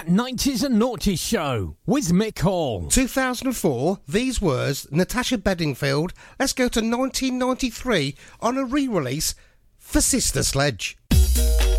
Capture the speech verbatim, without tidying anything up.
That nineties and noughties show with Mick Hall. two thousand four, these words, Natasha Bedingfield. Let's go to nineteen ninety-three on a re-release for Sister Sledge.